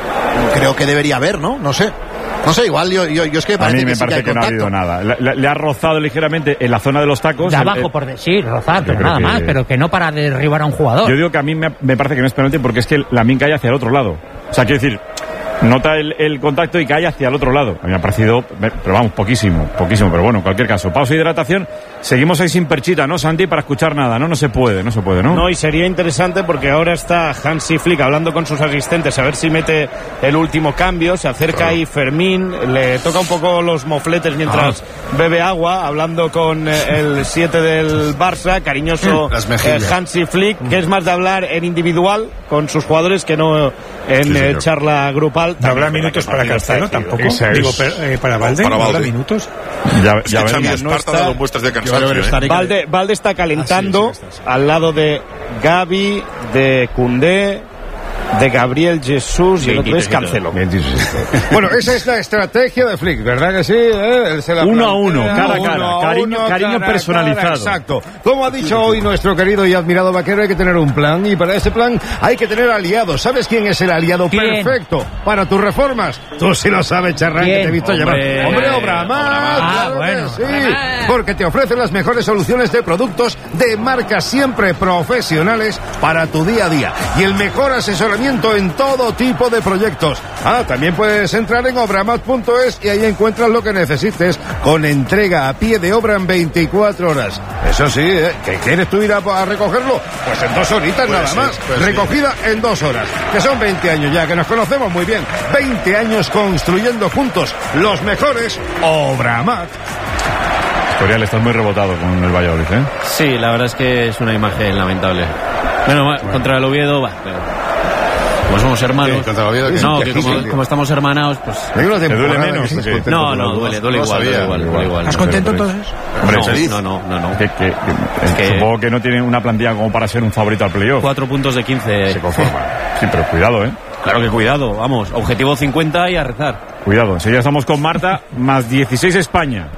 creo que debería haber, ¿no? No sé. No sé, igual yo, yo, yo es que A parece mí me que sí que parece hay que no ha contacto. habido nada. Le, le- le ha rozado ligeramente en la zona de los tacos. de el- abajo el- por de, sí, rozar, Yo pero creo nada que- más, pero que no para derribar a un jugador. Yo digo que a mí me, me parece que no es penalti porque es que Lamine cae hacia el otro lado. O sea, quiero decir, nota el, el contacto y cae hacia el otro lado. A mí me ha parecido, pero vamos, poquísimo, poquísimo. Pero bueno, en cualquier caso, pausa y hidratación. Seguimos ahí sin perchita, ¿no, Santi? Para escuchar nada, ¿no? No se puede, no se puede, ¿no? No, y sería interesante porque ahora está Hansi Flick hablando con sus asistentes a ver si mete el último cambio. Se acerca ahí Fermín, le toca un poco los mofletes mientras bebe agua, hablando con eh, el siete del Barça, cariñoso Las eh, mejillas. Hansi Flick, que es más de hablar en individual con sus jugadores que no en Sí, eh, señor. charla grupal. ¿No habrá minutos para Cancelo tampoco? Esa es- Digo, per- eh, para Valde, Para ¿no habrá Valde. minutos? Ya, Es ya que Xavi veremos. no Esparta ha está- dado muestras de Yo creo que cansancio. no ¿eh? está ni- Valde, Valde está calentando Ah, sí, sí, sí, sí. al lado de Gavi, de Koundé, de Gabriel Jesús y el otro es Cancelo. Bueno, esa es la estrategia de Flick, ¿verdad que sí? ¿Eh? Él se la Uno a plantea, uno, cara a uno cara, a cariño- uno, cariño cara a personalizado. cara, exacto. Como ha dicho hoy nuestro querido y admirado Vaquero, hay que tener un plan y para ese plan hay que tener aliados. ¿Sabes quién es el aliado ¿Quién? perfecto para tus reformas? Tú sí lo sabes, Charrán, que ¿Quién? te he visto Hombre, llevar. Hombre, Obramat, Ah, claro que bueno, sí, Obramat. porque te ofrece las mejores soluciones de productos de marcas siempre profesionales para tu día a día y el mejor asesoramiento en todo tipo de proyectos. Ah, también puedes entrar en obramat punto es y ahí encuentras lo que necesites con entrega a pie de obra en veinticuatro horas. Eso sí, ¿eh? ¿Que quieres tú ir a, a recogerlo? Pues en dos horitas Puede nada ser, más. puede ser. Recogida en dos horas. Que son veinte años ya, que nos conocemos muy bien. veinte años construyendo juntos los mejores Obramat. Escorial, estás muy rebotado con el Valladolid, ¿eh? Sí, la verdad es que es una imagen lamentable. Bueno, va, contra el Oviedo, va, pero como somos hermanos. Sí, contra el Oviedo, que no, es que que como, sí. como estamos hermanados, pues. Hay una ¿Te duele temporada menos? que- ¿O qué? No, no, duele, duele No igual, duele sabía. igual, duele igual. ¿Estás contento entonces? Hombre, No, feliz. no, no, no, no. Que, que- que- que- Supongo que no tiene una plantilla como para ser un favorito al playoff. Cuatro puntos de quince. Se conforma. Sí, pero cuidado, ¿eh? Claro que cuidado, vamos. Objetivo cincuenta y a rezar. Cuidado. Enseguida estamos con Marta, más dieciséis España.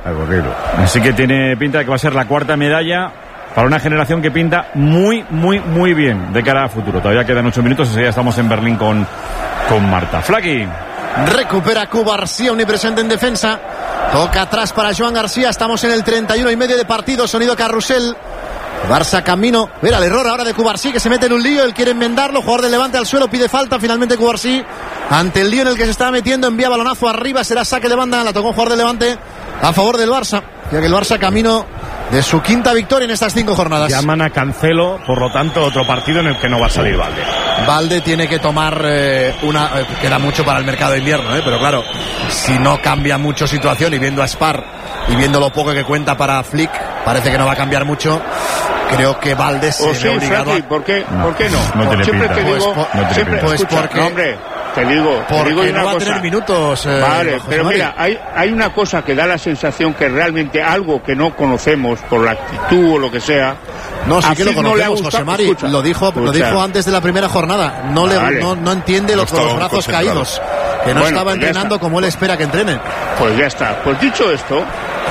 Así que tiene pinta de que va a ser la cuarta medalla para una generación que pinta muy, muy, muy bien de cara a futuro. Todavía quedan ocho minutos, enseguida estamos en Berlín con, con Marta. Flaky. Recupera Cuba García, omnipresente en defensa. Toca atrás para Joan García. Estamos en el treinta y uno y medio de partido. Sonido carrusel. Barça camino. Mira el error ahora de Cubarsí, que se mete en un lío. Él quiere enmendarlo. Jugador de Levante al suelo, pide falta. Finalmente Cubarsí, ante el lío en el que se estaba metiendo, envía balonazo arriba. Será saque de banda. La tocó un jugador de Levante a favor del Barça. Ya que el Barça camino de su quinta victoria en estas cinco jornadas. Llaman a Cancelo, por lo tanto, otro partido en el que no va a salir Valde. Valde tiene que tomar eh, una... eh, queda mucho para el mercado de invierno, ¿eh? Pero claro, si no cambia mucho situación y viendo a Spar y viendo lo poco que cuenta para Flick, parece que no va a cambiar mucho. Creo que Valde se O ve sí, obligado Frankie, a... ¿por qué, No, ¿por qué no? no tiene siempre pinta. te digo, Pues, no tiene siempre, pinta. Pues escucha, porque- no, hombre, te digo, te Porque digo no una va a cosa. tener minutos, eh, Vale, José pero Mari. mira, hay, hay una cosa que da la sensación que realmente algo que no conocemos por la actitud o lo que sea. No, sí a que lo Flick no le ha conocemos, gustado. José Mari. Escucha, lo dijo, lo escucha. dijo antes de la primera jornada. No, le, Vale. no, no entiende No lo, con los estaba brazos concentrado. caídos. Que no Bueno, estaba pues ya entrenando está. como él espera que entrenen. Pues ya está. Pues dicho esto,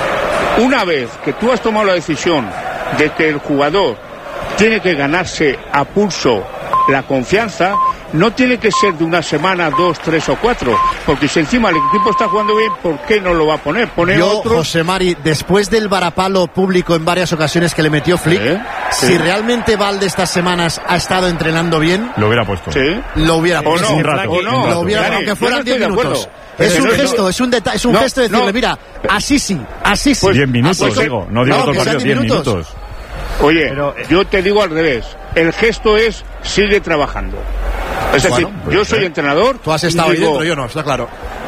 una vez que tú has tomado la decisión de que el jugador tiene que ganarse a pulso la confianza, no tiene que ser de una semana, dos, tres o cuatro, porque si encima el equipo está jugando bien, ¿por qué no lo va a poner? Pone Yo, otro. José Mari, después del varapalo público en varias ocasiones que le metió Flick, Sí, si sí. realmente Valde estas semanas ha estado entrenando bien, Lo hubiera puesto. Sí. lo hubiera O puesto. no, un rato, o un no. rato. Lo hubiera, Dani, aunque yo fueran no diez estoy de minutos. acuerdo. Es Pero un no- gesto, es un detalle, es un no, gesto de decirle, no. mira, así sí, así sí. diez minutos, Así sí. digo. No digo todo el que sean partido, diez minutos. Oye, Pero, eh, yo te digo al revés. El gesto es sigue trabajando. Es decir, Bueno, pues yo soy entrenador. Tú has y estado ahí digo, dentro, yo no, está claro.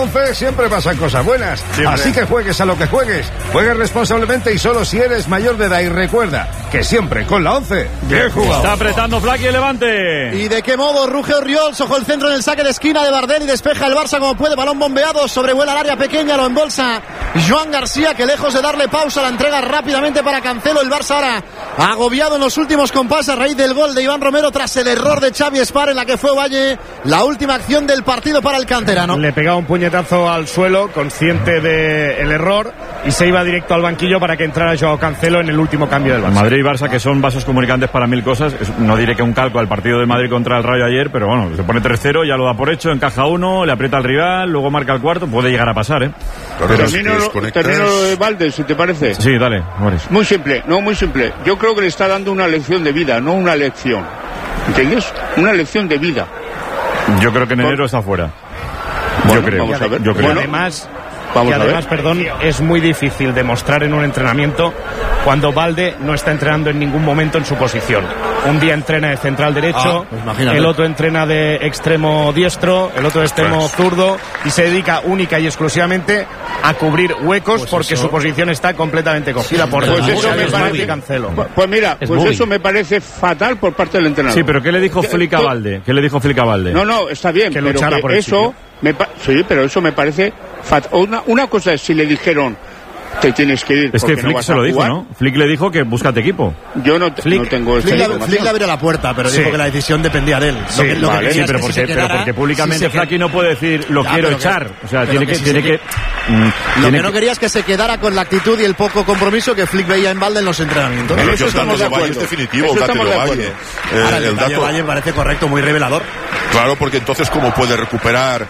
once siempre pasan cosas buenas. Siempre. Así que juegues a lo que juegues. Juegues responsablemente y solo si eres mayor de edad. Y recuerda que siempre con la once, bien jugado. Está apretando Flaky el Levante. ¿Y de qué modo? Ruge Orriols, ojo el centro en el saque de esquina de Bardel y despeja el Barça como puede. Balón bombeado, sobrevuela el área pequeña, lo embolsa Joan García, que lejos de darle pausa la entrega rápidamente para Cancelo. El Barça ahora agobiado en los últimos compases a raíz del gol de Iván Romero tras el error de Xavi Espar en la que fue Valle la última acción del partido para el canterano. Le pegaba un puñetazo al suelo, consciente del error, y se iba directo al banquillo para que entrara Joao Cancelo en el último cambio del Barça. Madrid y Barça, que son vasos comunicantes para mil cosas. Es- no diré que un calco al partido de Madrid contra el Rayo ayer, pero bueno, se pone tres cero, ya lo da por hecho, encaja uno, le aprieta al rival, luego marca el cuarto, puede llegar a pasar, ¿eh? Pero es que Termino, desconectas- termino lo de Valde, si te parece. Sí, dale, Boris. Muy simple, no, muy simple. Yo creo que le está dando una lección de vida, no una lección. ¿Entiendes? Una lección de vida. Yo creo que en enero está fuera. Bueno, yo creo. vamos a ver. Yo creo. Bueno, además, vamos que a además, ver. perdón, es muy difícil demostrar en un entrenamiento cuando Valde no está entrenando en ningún momento en su posición. Un día entrena de central derecho, Ah, pues imagínate. el otro entrena de extremo diestro, el otro de extremo zurdo, y se dedica única y exclusivamente a cubrir huecos porque su posición está completamente cogida por Pues Xavi eso me Esparza y parece- Cancelo. Pues, pues mira, Es pues móvil. eso me parece fatal por parte del entrenador. Sí, pero ¿qué le dijo Que- Flick a que- Valde? ¿Qué le dijo Flick a Valde? No, no, está bien, Que pero luchara que por el eso sitio. me pa- sí, pero eso me parece fatal. Una, una cosa es si le dijeron te tienes que ir Es que porque no Flick vas se a lo dijo, jugar. ¿no? Flick le dijo que búscate equipo. Yo no, te- no tengo esta Flick, le- información. Flick le abrió la puerta, pero Sí. dijo que la decisión dependía de él. Sí, Lo que- lo que vale, quería sí, es pero que porque, se pero quedara, porque públicamente si se Flaky no puede decir lo Ya, quiero pero que- echar. O sea, pero tiene que que, si tiene se que, mm, Lo tiene que no quería es que se quedara con la actitud y el poco compromiso que Flick veía en Valde en los entrenamientos. Pero eso yo estamos dátelo de Valle es acuerdo. definitivo, Eso dátelo estamos de Valle. acuerdo. Eh, Ahora, el el detalle dato. Valle me parece correcto, muy revelador. Claro, porque entonces cómo puede recuperar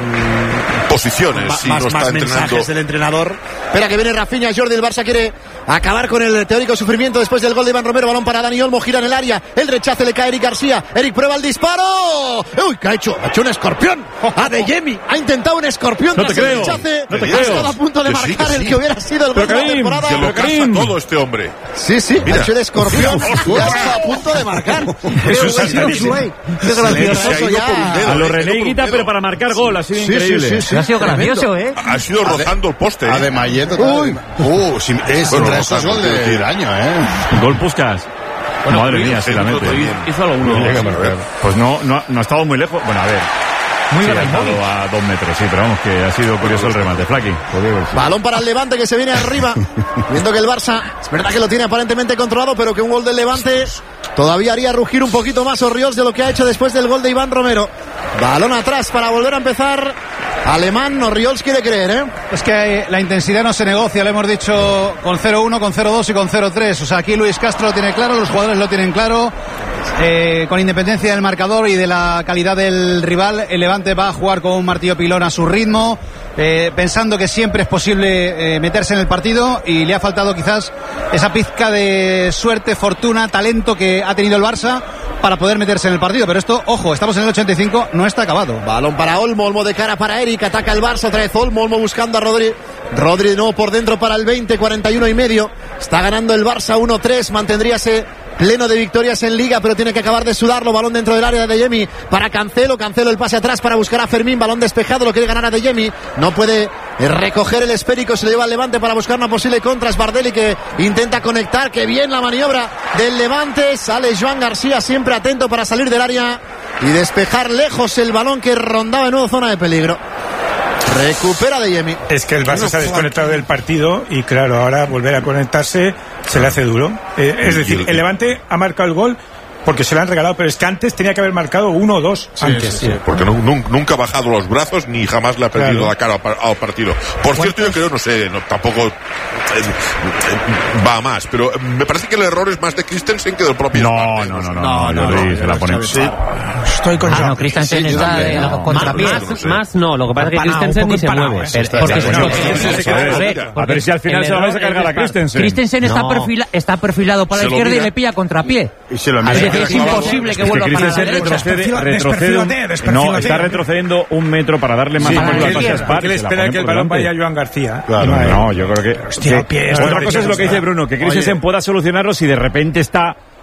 mm, posiciones Ma- si más no está más entrenando. mensajes del entrenador. Espera que viene Rafinha, Jordi, el Barça quiere acabar con el teórico sufrimiento después del gol de Iván Romero. Balón para Dani Olmo, gira en el área, el rechace le cae a Eric García. Eric prueba el disparo. Uy, ¿qué ha hecho? Ha hecho un escorpión. A De Jemi ha intentado un escorpión No te tras el creo, rechace. no te Ha creo. estado a punto de Que sí, marcar que el sí. que hubiera sido el gol Pero de la Karim, temporada. Que lo Pero caza Karim. todo este hombre. Sí, sí, Mira. ha hecho el escorpión y Hostia. ha estado a punto de marcar. Eso es saltadísimo. Qué Se gracioso ha ido ya. por un dedo. A lo eh, René ha ido por un Higuita, dedo. pero para marcar gol, ha sido Sí, sí, increíble. sí, sí. Ha sido gracioso, ¿eh? Ha sido rozando el poste. A ¿eh? de Mayet. Uy. Uh, si, es Bueno, entre no esos tanto, gol quiero de- decir. del año, ¿eh? Gol Puskás. Madre mía, si la mete. Hizo alguno. No, pero, eh, Pues no, no, no ha estado muy lejos. Bueno, a ver. Muy Sí, ha Ibrahimovic. estado a dos metros, sí, pero vamos, que ha sido curioso el remate. Flaky. Balón para el Levante que se viene arriba. Viendo que el Barça, es verdad que lo tiene aparentemente controlado, pero que un gol del Levante todavía haría rugir un poquito más Orriols de lo que ha hecho después del gol de Iván Romero. Balón atrás para volver a empezar. Alemán, Orriols quiere creer, ¿eh? Es que eh, la intensidad no se negocia, lo hemos dicho con cero uno, con cero dos y con cero tres. O sea, aquí Luis Castro lo tiene claro, los jugadores lo tienen claro. Eh, con independencia del marcador y de la calidad del rival, el Levante va a jugar con un martillo pilón a su ritmo, eh, pensando que siempre es posible eh, meterse en el partido, y le ha faltado quizás esa pizca de suerte, fortuna, talento que ha tenido el Barça para poder meterse en el partido. Pero esto, ojo, estamos en el ochenta y cinco, no está acabado. Balón para Olmo, Olmo de cara para Eric, ataca el Barça, otra vez Olmo, Olmo buscando a Rodri. Rodri de nuevo por dentro para el veinte, cuarenta y uno y medio. Está ganando el Barça uno tres, mantendríase pleno de victorias en Liga, pero tiene que acabar de sudarlo. Balón dentro del área de Yemi para Cancelo, Cancelo el pase atrás para buscar a Fermín, balón despejado, lo quiere ganar a De Yemi, no puede recoger el esférico, se le lleva al Levante para buscar una posible contra. Es Bardelli que intenta conectar, que bien la maniobra del Levante, sale Joan García siempre atento para salir del área y despejar lejos el balón que rondaba en nueva zona de peligro. Recupera De Jemi. Es que el Barça se ha desconectado del partido y claro, ahora volver a conectarse se le hace duro. Eh, es decir, el Levante ha marcado el gol porque se lo han regalado, pero es que antes tenía que haber marcado uno o dos antes. Sí, sí, porque no- nun- nunca ha bajado los brazos ni jamás le ha perdido Claro. la cara al par- al partido. Por cierto, yo creo, no sé, no, tampoco eh, eh, va a más, pero eh, me parece que el error es más de Christensen que del propio. No, no, no, no, no, no, se la pone. Estoy con Ah, Joan. no, Christensen Sí, yo está también, de no. contrapié. Más- Más, más no, lo que pasa es que Empanado, Christensen un ni poco se empanado, mueve. ¿eh? Pero- Porque porque- es- porque- porque- porque- porque- A ver si al final el se lo vais a error cargar es a de- Christensen. Christensen está, No. perfila- está perfilado para Se la lo izquierda y mira. le pilla a contrapié. Y se lo Es mira. decir, mira es clavado. imposible que Es que vuelva para la Christensen derecha. retrocede, Desperfila- retrocede un- desperfilate, no, desperfilate. está retrocediendo un metro para darle más Sí, ángulo para al la pase a izquierda. Spar. Porque le se la espera pone que el por balón delante. vaya a Joan García. Claro, Y no, No, yo creo que. Hostia, que- pie, esto otra no cosa es lo que está. dice Bruno, que Christensen pueda solucionarlo si de repente está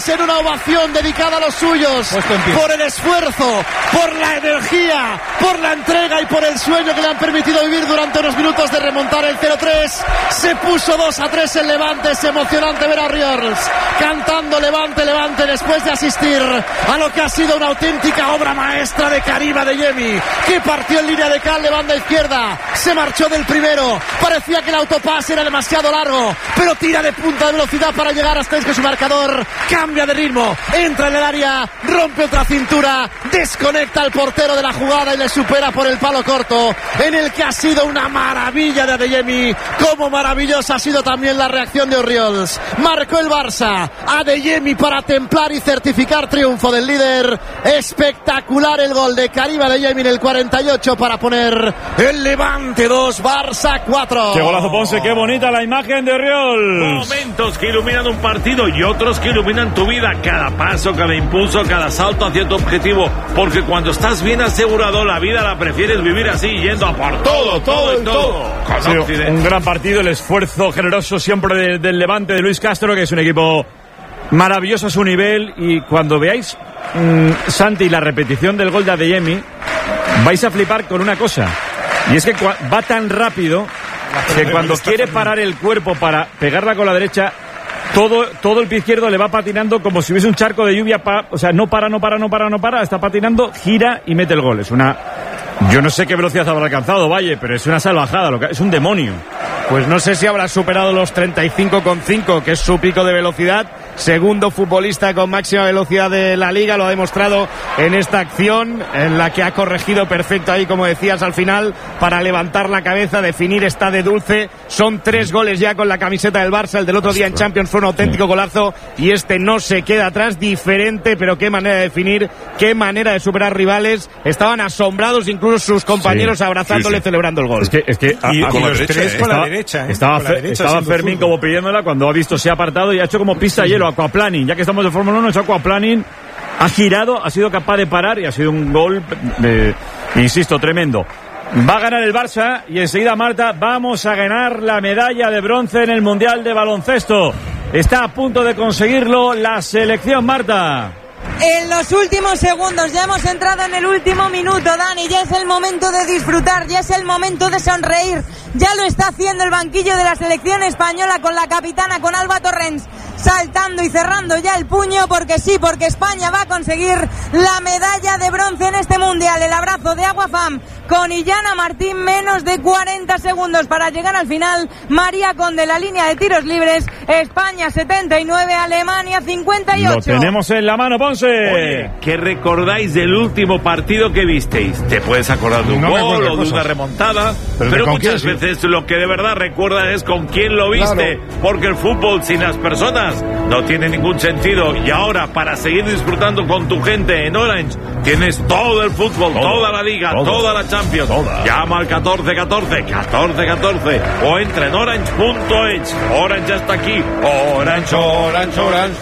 Oriols en una ovación dedicada a los suyos por el esfuerzo, por la energía, por la entrega y por el sueño que le han permitido vivir durante unos minutos de remontar el cero tres. Se puso dos a tres el Levante. Es emocionante ver a Oriols cantando Levante, Levante, después de asistir a lo que ha sido una auténtica obra maestra de Karim Adeyemi, que partió en línea de cal de banda izquierda, se marchó del primero, parecía que el autopase era demasiado largo, pero tira de punta de velocidad para llegar hasta que su marcador cambia de ritmo, entra en el área, rompe otra cintura, desconecta al portero de la jugada y le supera por el palo corto, en el que ha sido una maravilla de Adeyemi. Como maravillosa ha sido también la reacción de Oriols. Marcó el Barça, Adeyemi para templar y certificar triunfo del líder. Espectacular el gol de Karim Adeyemi en el cuarenta y ocho para poner el Levante dos, Barça cuatro. Qué golazo, Ponce, qué bonita la imagen de Oriols. Momentos que iluminan un partido y otros que iluminan tu vida. Cada paso, cada impulso, cada salto hacia tu objetivo. Porque cuando estás bien asegurado, la vida la prefieres vivir así, yendo a por todo, todo y todo. Ha sido un gran partido, el esfuerzo generoso siempre de, del Levante de Luis Castro, que es un equipo maravilloso a su nivel. Y cuando veáis, mmm, Santi, la repetición del gol de Adeyemi, vais a flipar con una cosa. Y es que va tan rápido que cuando quiere parar el cuerpo para pegarla con la derecha, todo, todo el pie izquierdo le va patinando como si hubiese un charco de lluvia. Pa, o sea, no para, no para, no para, no para. Está patinando, gira y mete el gol. Es una... Yo no sé qué velocidad habrá alcanzado Valle, pero es una salvajada, lo que, es un demonio. Pues no sé si habrá superado los treinta y cinco coma cinco, que es su pico de velocidad. Segundo futbolista con máxima velocidad de la liga, lo ha demostrado en esta acción, en la que ha corregido perfecto ahí, como decías, al final, para levantar la cabeza, definir esta de dulce. Son tres goles ya con la camiseta del Barça. El del otro día en Champions fue un auténtico golazo y este no se queda atrás. Diferente, pero qué manera de definir, qué manera de superar rivales. Estaban asombrados incluso sus compañeros, sí, abrazándole, sí, sí, celebrando el gol. Es que, es que y, a, a, y los derecha, tres eh. con estaba, la derecha, ¿eh? Estaba, con la derecha estaba Fermín fútbol, como pidiéndola cuando ha visto, se ha apartado y ha hecho como pista de hielo, aquaplaning. Ya que estamos de Fórmula uno, ha hecho aquaplaning, ha girado, ha sido capaz de parar y ha sido un gol, de, insisto, tremendo. Va a ganar el Barça y enseguida, Marta, vamos a ganar la medalla de bronce en el Mundial de Baloncesto. Está a punto de conseguirlo la selección, Marta. En los últimos segundos, ya hemos entrado en el último minuto, Dani, ya es el momento de disfrutar, ya es el momento de sonreír, ya lo está haciendo el banquillo de la selección española con la capitana, con Alba Torrens, saltando y cerrando ya el puño, porque sí, porque España va a conseguir la medalla de bronce en este mundial. El abrazo de Aguafam con Illana Martín, menos de cuarenta segundos para llegar al final. María Conde, la línea de tiros libres. España setenta y nueve, Alemania cincuenta y ocho. Lo tenemos en la mano, Ponce. Oye, ¿qué recordáis del último partido que visteis? Te puedes acordar de un no gol o de cosas. una remontada, pero, pero muchas quién, veces sí, lo que de verdad recuerdas es con quién lo viste, claro, porque el fútbol sin las personas no tiene ningún sentido. Y ahora, para seguir disfrutando con tu gente en Orange, tienes todo el fútbol, todo, toda la liga, todo, toda la Champions. Toda. Llama al catorce catorce, catorce catorce o entra en orange punto es. Orange ya está aquí. Orange, Orange, Orange.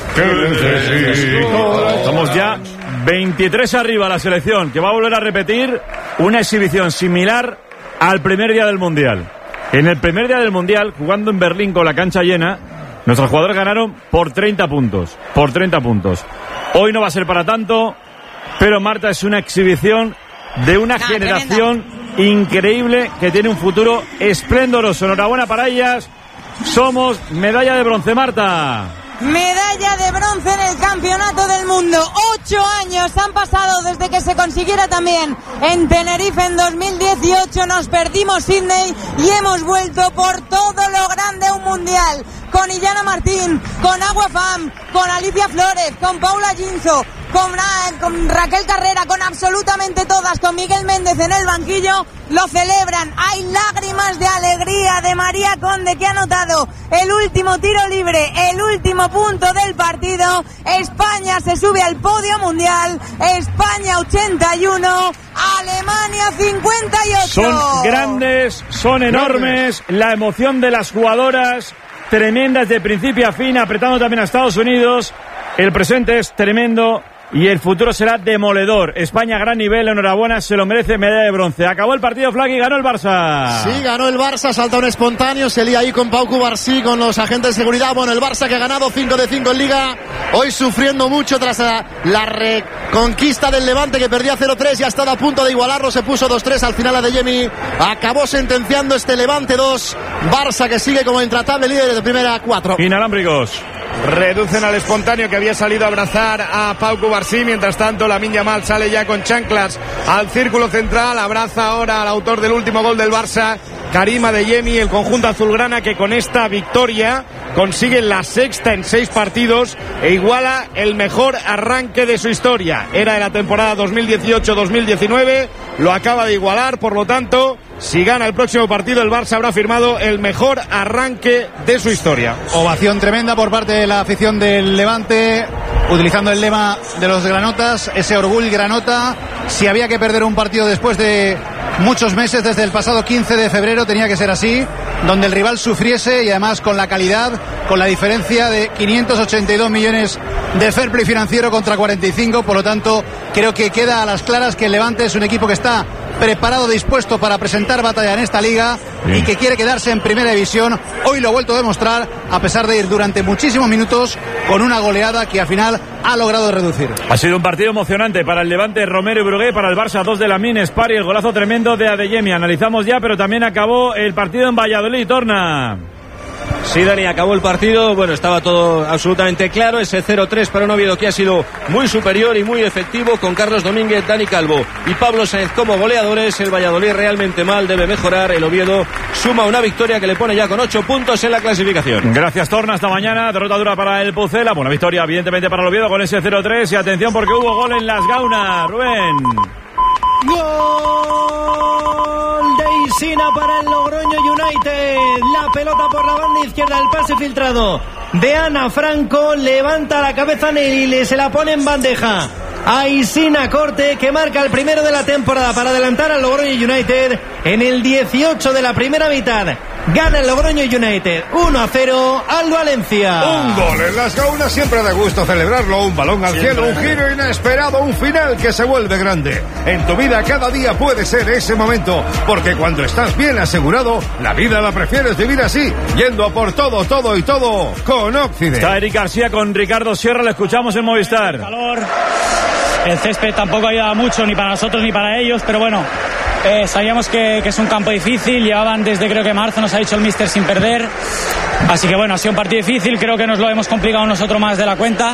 Estamos ya veintitrés arriba la selección, que va a volver a repetir una exhibición similar al primer día del Mundial. En el primer día del Mundial, jugando en Berlín con la cancha llena, nuestros jugadores ganaron por treinta puntos. Por treinta puntos. Hoy no va a ser para tanto, pero Marta, es una exhibición de una ah, generación tremenda, increíble, que tiene un futuro esplendoroso. Enhorabuena para ellas. Somos medalla de bronce, Marta. Medalla de bronce en el Campeonato del Mundo. Ocho años han pasado desde que se consiguiera también en Tenerife en dos mil dieciocho. Nos perdimos Sydney y hemos vuelto por todo lo grande a un mundial. Con Illana Martín, con Aguafam, con Alicia Flores, con Paula Ginzo, con, con Raquel Carrera, con absolutamente todas, con Miguel Méndez en el banquillo. Lo celebran, hay lágrimas de alegría de María Conde, que ha anotado el último tiro libre, el último punto del partido. España se sube al podio mundial. España ochenta y uno, Alemania cincuenta y ocho. Son grandes, son enormes, la emoción de las jugadoras tremendas de principio a fin, apretando también a Estados Unidos. El presente es tremendo y el futuro será demoledor. España, gran nivel, enhorabuena, se lo merece, medalla de bronce. Acabó el partido, Flag, y ganó el Barça. Sí, ganó el Barça, salta un espontáneo, se lía ahí con Pau Cubarsí, con los agentes de seguridad. Bueno, el Barça que ha ganado cinco de cinco en Liga, hoy sufriendo mucho tras la, la reconquista del Levante, que perdía cero tres y ha estado a punto de igualarlo, se puso dos tres al final a Adeyemi, acabó sentenciando este Levante dos, Barça que sigue como intratable líder de primera cuatro. Inalámbricos. Reducen al espontáneo que había salido a abrazar a Pau Cubarsí. Mientras tanto, Lamine Yamal sale ya con chanclas al círculo central. Abraza ahora al autor del último gol del Barça, Karim Adeyemi, el conjunto azulgrana, que con esta victoria consigue la sexta en seis partidos e iguala el mejor arranque de su historia. Era de la temporada dos mil dieciocho dos mil diecinueve, lo acaba de igualar. Por lo tanto, si gana el próximo partido, el Barça habrá firmado el mejor arranque de su historia. Ovación tremenda por parte de la afición del Levante, utilizando el lema de los granotas, ese orgullo granota. Si había que perder un partido después de muchos meses, desde el pasado quince de febrero, tenía que ser así, donde el rival sufriese, y además con la calidad, con la diferencia de quinientos ochenta y dos millones de fair play financiero contra cuarenta y cinco. Por lo tanto, creo que queda a las claras que el Levante es un equipo que está preparado, dispuesto para presentar batalla en esta liga. Bien. Y que quiere quedarse en primera división. Hoy lo ha vuelto a demostrar, a pesar de ir durante muchísimos minutos con una goleada que al final ha logrado reducir. Ha sido un partido emocionante para el Levante, Romero y Brugué, para el Barça dos de Lamine, Spari, el golazo tremendo de Adeyemi. Analizamos ya, pero también acabó el partido en Valladolid. Torna. Sí, Dani, acabó el partido, bueno, estaba todo absolutamente claro, ese cero tres para un Oviedo que ha sido muy superior y muy efectivo, con Carlos Domínguez, Dani Calvo y Pablo Sáenz como goleadores. El Valladolid realmente mal, debe mejorar. El Oviedo suma una victoria que le pone ya con ocho puntos en la clasificación. Gracias, Torna, hasta mañana. Derrota dura para el Pucela, buena victoria evidentemente para el Oviedo con ese cero tres, y atención porque hubo gol en Las Gaunas. Rubén. Gol de Isina para el Logroño United. La pelota por la banda izquierda, el pase filtrado de Ana Franco, levanta la cabeza Nelly, se la pone en bandeja a Isina Corte, que marca el primero de la temporada para adelantar al Logroño United en el dieciocho de la primera mitad. Gana el Logroño United uno a cero al Valencia. Un gol en Las Gaunas, siempre da gusto celebrarlo. Un balón al cielo, un giro inesperado, un final que se vuelve grande. En tu vida cada día puede ser ese momento, porque cuando estás bien asegurado, la vida la prefieres vivir así, yendo a por todo, todo y todo con Occident. Está Eric García con Ricardo Sierra, le escuchamos en Movistar. Calor. El césped tampoco ayuda mucho, ni para nosotros ni para ellos, pero bueno, eh, sabíamos que, que es un campo difícil. Llevaban desde creo que marzo, nos ha dicho el míster, sin perder. Así que bueno, ha sido un partido difícil, creo que nos lo hemos complicado nosotros más de la cuenta.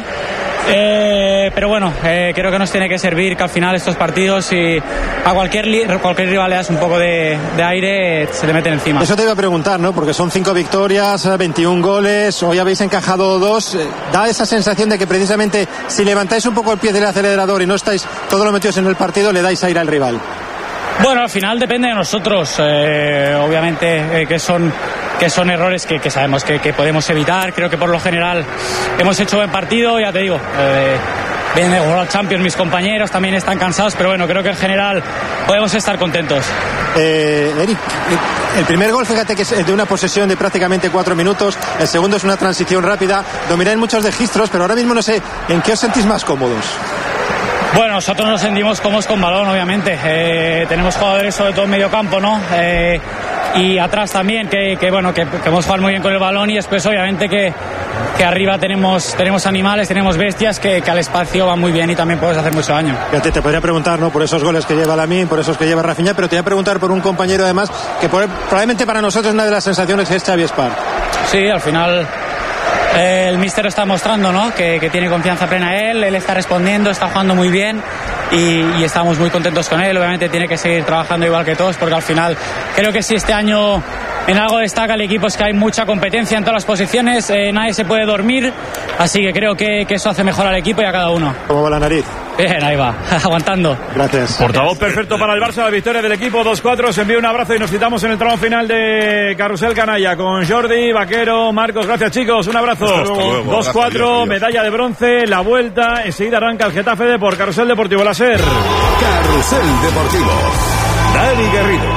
Eh, pero bueno, eh, creo que nos tiene que servir que al final estos partidos, si a cualquier, li- cualquier rival le das un poco de, de aire, se le meten encima. Eso te iba a preguntar, ¿no? Porque son cinco victorias, veintiún goles, hoy habéis encajado dos. Da esa sensación de que precisamente si levantáis un poco el pie del acelerador y no estáis todos los metidos en el partido, le dais aire al rival. Bueno, al final depende de nosotros, eh, obviamente eh, que son que son errores que, que sabemos que, que podemos evitar. Creo que por lo general hemos hecho buen partido, ya te digo, eh, vienen de World Champions mis compañeros, también están cansados, pero bueno, creo que en general podemos estar contentos. Eh, Eric, el primer gol, fíjate que es de una posesión de prácticamente cuatro minutos, el segundo es una transición rápida, domináis muchos registros, pero ahora mismo no sé, ¿en qué os sentís más cómodos? Bueno, nosotros nos sentimos cómodos con balón, obviamente. Eh, tenemos jugadores sobre todo en medio campo, ¿no? Eh, y atrás también, que, que bueno, que, que podemos jugar muy bien con el balón, y después obviamente que, que arriba tenemos, tenemos animales, tenemos bestias que, que al espacio van muy bien y también puedes hacer mucho daño. Fíjate, te podría preguntar, ¿no? Por esos goles que lleva Lamine, por esos que lleva Rafinha, pero te voy a preguntar por un compañero además que por, probablemente para nosotros una de las sensaciones es Xavi Espar. Sí, al final eh, el míster está mostrando, ¿no? Que, que tiene confianza plena él, él está respondiendo, está jugando muy bien. Y, y estamos muy contentos con él. Obviamente tiene que seguir trabajando igual que todos, porque al final creo que si este año en algo destaca el equipo es que hay mucha competencia en todas las posiciones, eh, nadie se puede dormir, así que creo que, que eso hace mejor al equipo y a cada uno. ¿Cómo va la nariz? Bien, ahí va, aguantando. Gracias. Portavoz perfecto para el Barça, la victoria del equipo dos cuatro. Se envía un abrazo y nos citamos en el tramo final de Carrusel Canalla con Jordi, Vaquero, Marcos. Gracias, chicos, un abrazo. dos cuatro, medalla de bronce, la vuelta. Enseguida arranca el Getafe de por Carrusel Deportivo. La SER. Carrusel Deportivo. Dani Garrido.